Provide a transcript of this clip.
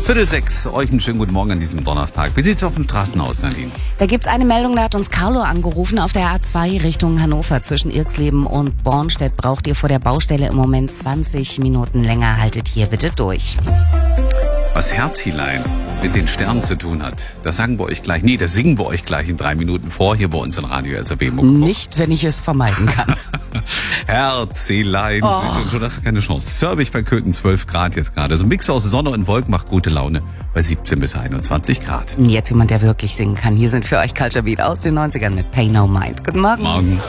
5:45, euch einen schönen guten Morgen an diesem Donnerstag. Wie sieht's auf den Straßen aus, Nadine? Da gibt's eine Meldung, da hat uns Carlo angerufen. Auf der A2 Richtung Hannover zwischen Irxleben und Bornstedt braucht ihr vor der Baustelle im Moment 20 Minuten länger. Haltet hier bitte durch. Was Herzilein mit den Sternen zu tun hat, das sagen wir euch gleich. Nee, das singen wir euch gleich in 3 Minuten vor, hier bei uns in Radio SRB. Nicht, wenn ich es vermeiden kann. Herzilein, du hast keine Chance. Zürbich bei Köthen 12 Grad jetzt gerade. So ein Mix aus Sonne und Wolken macht gute Laune bei 17 bis 21 Grad. Jetzt jemand, der wirklich singen kann. Hier sind für euch Culture Beat aus den 90ern mit Pay No Mind. Guten Morgen. Morgen.